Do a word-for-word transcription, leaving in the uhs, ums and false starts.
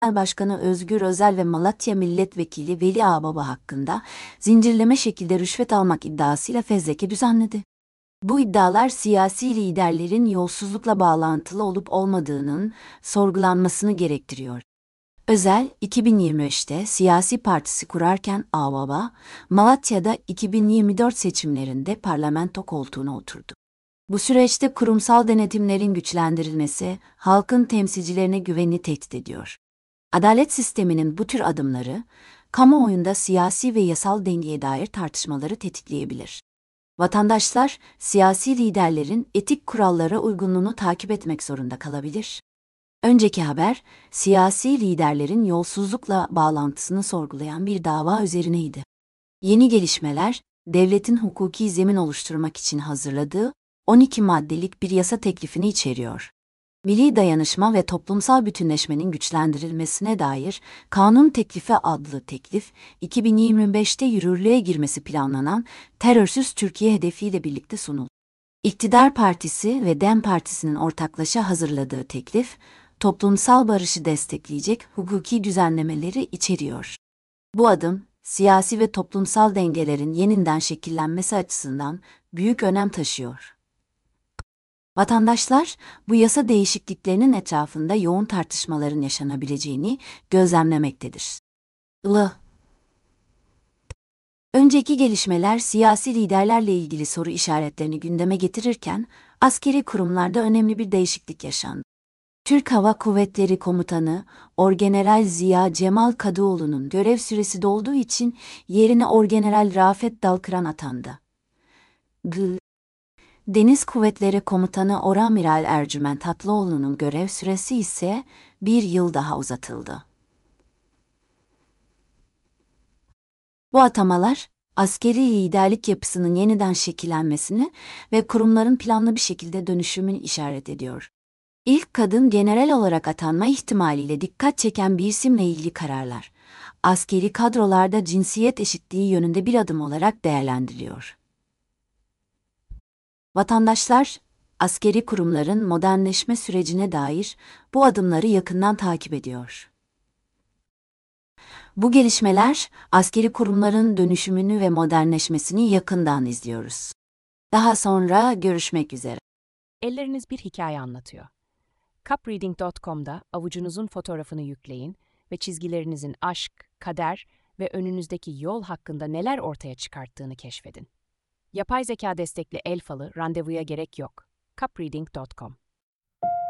Başkanı Özgür Özel ve Malatya Milletvekili Veli Ağbaba hakkında zincirleme şekilde rüşvet almak iddiasıyla fezleke düzenledi. Bu iddialar siyasi liderlerin yolsuzlukla bağlantılı olup olmadığının sorgulanmasını gerektiriyor. Özel, iki bin yirmi üçte siyasi partisi kurarken Ağbaba, Malatya'da iki bin yirmi dört seçimlerinde parlamento koltuğuna oturdu. Bu süreçte kurumsal denetimlerin güçlendirilmesi, halkın temsilcilerine güvenini tehdit ediyor. Adalet sisteminin bu tür adımları, kamuoyunda siyasi ve yasal dengeye dair tartışmaları tetikleyebilir. Vatandaşlar, siyasi liderlerin etik kurallara uygunluğunu takip etmek zorunda kalabilir. Önceki haber, siyasi liderlerin yolsuzlukla bağlantısını sorgulayan bir dava üzerineydi. Yeni gelişmeler, devletin hukuki zemin oluşturmak için hazırladığı on iki maddelik bir yasa teklifini içeriyor. Milli dayanışma ve toplumsal bütünleşmenin güçlendirilmesine dair Kanun Teklifi adlı teklif, iki bin yirmi beşte yürürlüğe girmesi planlanan Terörsüz Türkiye hedefiyle birlikte sunuldu. İktidar Partisi ve DEM Partisi'nin ortaklaşa hazırladığı teklif, toplumsal barışı destekleyecek hukuki düzenlemeleri içeriyor. Bu adım, siyasi ve toplumsal dengelerin yeniden şekillenmesi açısından büyük önem taşıyor. Vatandaşlar, bu yasa değişikliklerinin etrafında yoğun tartışmaların yaşanabileceğini gözlemlemektedir. I. Önceki gelişmeler siyasi liderlerle ilgili soru işaretlerini gündeme getirirken, askeri kurumlarda önemli bir değişiklik yaşandı. Türk Hava Kuvvetleri Komutanı, Orgeneral Ziya Cemal Kadıoğlu'nun görev süresi dolduğu için yerine Orgeneral Rafet Dalkıran atandı. G. Deniz Kuvvetleri Komutanı Oramiral Ercüment Atlıoğlu'nun görev süresi ise bir yıl daha uzatıldı. Bu atamalar, askeri liderlik yapısının yeniden şekillenmesini ve kurumların planlı bir şekilde dönüşümünü işaret ediyor. İlk kadın general olarak atanma ihtimaliyle dikkat çeken bir isimle ilgili kararlar, askeri kadrolarda cinsiyet eşitliği yönünde bir adım olarak değerlendiriliyor. Vatandaşlar, askeri kurumların modernleşme sürecine dair bu adımları yakından takip ediyor. Bu gelişmeler, askeri kurumların dönüşümünü ve modernleşmesini yakından izliyoruz. Daha sonra görüşmek üzere. Elleriniz bir hikaye anlatıyor. cupreading nokta com'da avucunuzun fotoğrafını yükleyin ve çizgilerinizin aşk, kader ve önünüzdeki yol hakkında neler ortaya çıkarttığını keşfedin. Yapay zeka destekli el falı randevuya gerek yok. cupreading nokta com